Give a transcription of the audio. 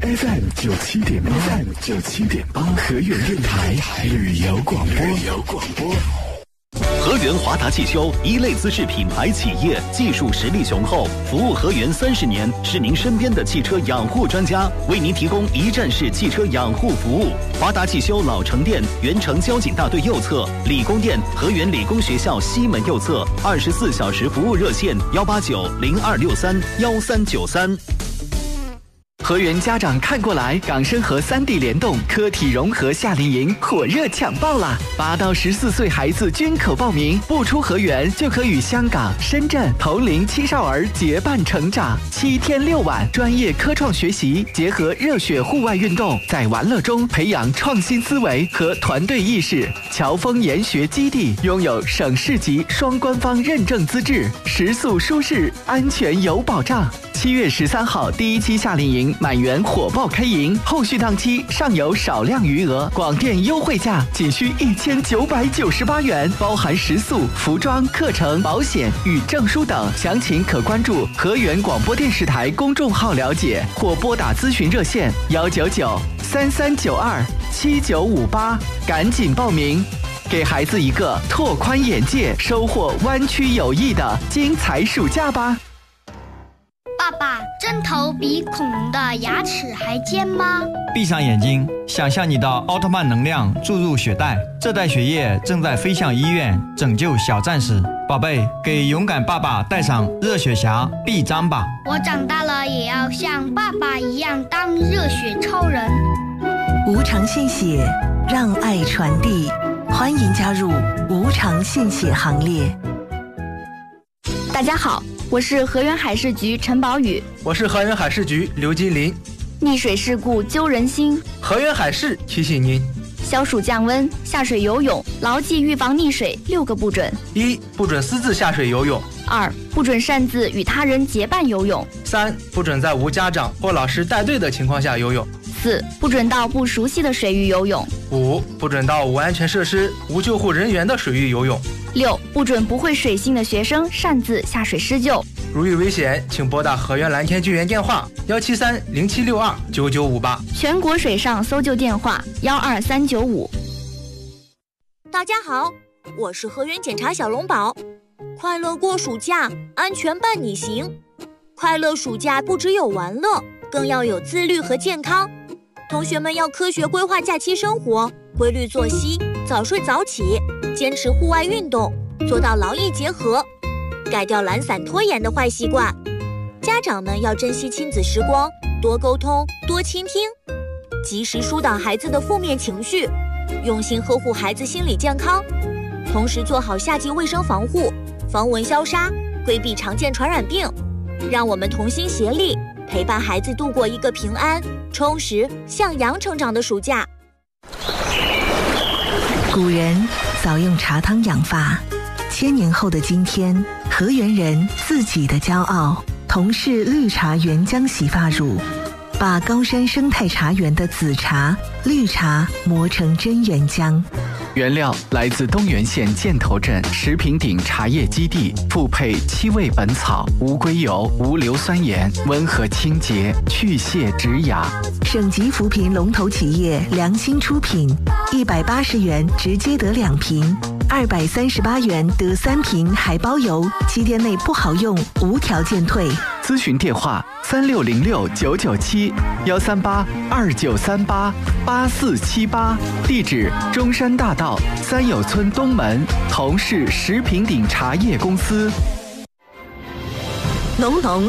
FM 97.8，河源电台旅游广播。 河源华达汽修一类资质品牌企业，技术实力雄厚，服务河源30年，是您身边的汽车养护专家，为您提供一站式汽车养护服务。华达汽修老城店原城交警大队右侧，理工店河源理工学校西门右侧，24小时服务热线18902631393。 河源家长看过来，港深合3D 联动科体融合夏令营火热抢报啦！8到14岁孩子均可报名，不出河源就可与香港、深圳同龄青少儿结伴成长。7天6晚，专业科创学习，结合热血户外运动，在玩乐中培养创新思维和团队意识。侨丰研学基地拥有省市级双官方认证资质，食宿舒适，安全有保障。7月13号第1期夏令营满员火爆开营，后续档期尚有少量余额，广电优惠价仅需1998元，包含食宿、服装、课程、保险与证书等。详情可关注河源广播电视台公众号了解，或拨打咨询热线199-3392-7958，赶紧报名，给孩子一个拓宽眼界、收获湾区友谊的精彩暑假吧。 爸爸，针头比恐龙的牙齿还尖吗？ 闭上眼睛，想象你的奥特曼能量注入血袋，这袋血液正在飞向医院，拯救小战士。宝贝，给勇敢爸爸带上热血侠臂章吧。 我长大了也要像爸爸一样当热血超人。 无偿献血，让爱传递，欢迎加入无偿献血行列。 大家好，我是河源海事局陈宝宇。 我是河源海事局刘金林。 溺水事故揪人心， 河源海事提醒您： 消暑降温，下水游泳，牢记预防溺水6个不准。 1. 不准私自下水游泳。 2. 不准擅自与他人结伴游泳。 3. 不准在无家长或老师带队的情况下游泳。 4. 不准到不熟悉的水域游泳。 5. 不准到无安全设施、无救护人员的水域游泳。 6. 不准不会水性的学生擅自下水施救。 如遇危险，请拨打河源蓝天救援电话17307629958， 全国水上搜救电话12395。 大家好，我是河源检查小龙宝。快乐过暑假，安全伴你行。快乐暑假不只有玩乐，更要有自律和健康。同学们要科学规划假期生活，规律作息，早睡早起，坚持户外运动，做到劳逸结合，改掉懒散拖延的坏习惯。家长们要珍惜亲子时光，多沟通，多倾听，及时疏导孩子的负面情绪，用心呵护孩子心理健康，同时做好夏季卫生防护，防蚊消杀，规避常见传染病。让我们同心协力，陪伴孩子度过一个平安、充实、向阳成长的暑假。 古人早用茶汤养发，1000年后的今天，河源人自己的骄傲，同是绿茶原浆洗发乳，把高山生态茶园的紫茶、绿茶磨成真原浆。 原料来自东源县箭头镇石坪顶茶叶基地，复配7味本草、无硅油、无硫酸盐，温和清洁，去屑止痒。 省级扶贫龙头企业良心出品，180元直接得2瓶，238元得3瓶，还包邮，7天内不好用无条件退。 咨询电话3606-997-138-2938-8478，地址中山大道三友村东门，同是石坪顶茶叶公司。 浓浓